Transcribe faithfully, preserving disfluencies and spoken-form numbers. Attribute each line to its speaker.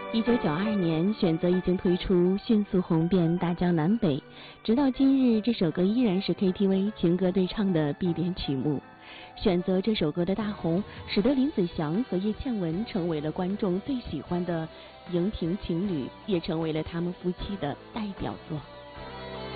Speaker 1: 一九九二年，选择已经推出，迅速红遍大江南北。直到今日，这首歌依然是 K T V 情歌对唱的必点曲目。选择这首歌的大红，使得林子祥和叶倩文成为了观众最喜欢的荧屏情侣，也成为了他们夫妻的代表作。